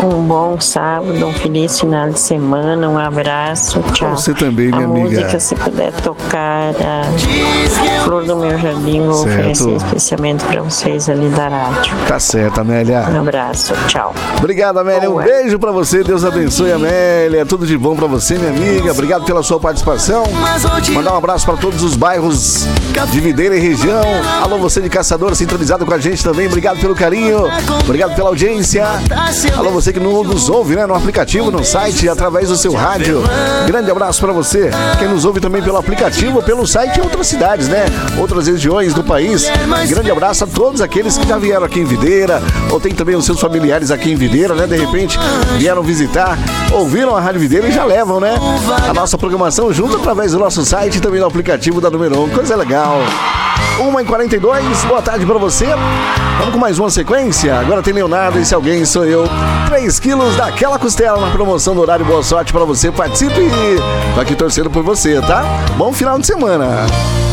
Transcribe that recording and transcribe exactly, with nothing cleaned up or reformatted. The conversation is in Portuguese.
Um bom sábado, um feliz final de semana, um abraço, tchau. Você também, minha a amiga. A música, se puder tocar, a Flor do Meu Jardim, vou certo. oferecer especialmente para vocês ali da rádio. Tá certo, Amélia. Um abraço, tchau. Obrigado, Amélia. Um beijo pra você. Deus abençoe, Amélia. Tudo de bom pra você, minha amiga. Obrigado pela sua participação. Mandar um abraço pra todos os bairros de Videira e região. Alô, você de Caçador, sintonizado com a gente também. Obrigado pelo carinho. Obrigado pela audiência. Alô, você que nos ouve, né, no aplicativo, no site, através do seu rádio. Grande abraço pra você. Quem nos ouve também pelo aplicativo, pelo site em outras cidades, né? Outras regiões do país. Grande abraço a todos aqueles que já vieram aqui em Videira, ou tem também os seus familiares aqui em Videira, né? De repente vieram visitar, ouviram a Rádio Videira e já levam, né? A nossa programação junto através do nosso site e também do aplicativo da Número um. Coisa legal. uma e quarenta e dois, boa tarde pra você. Vamos com mais uma sequência. Agora tem Leonardo, esse alguém sou eu. três quilos daquela costela na promoção do horário. Boa sorte pra você. Participe. Tô aqui torcendo por você, tá? Bom final de semana.